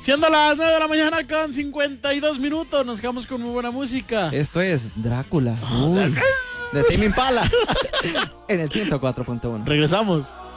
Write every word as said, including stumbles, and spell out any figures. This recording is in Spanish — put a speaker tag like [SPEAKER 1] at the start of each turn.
[SPEAKER 1] Siendo las nueve de la mañana con cincuenta y dos minutos, nos quedamos con muy buena música.
[SPEAKER 2] Esto es Drácula. Uy, de Tame Impala. En el ciento cuatro punto uno.
[SPEAKER 1] Regresamos.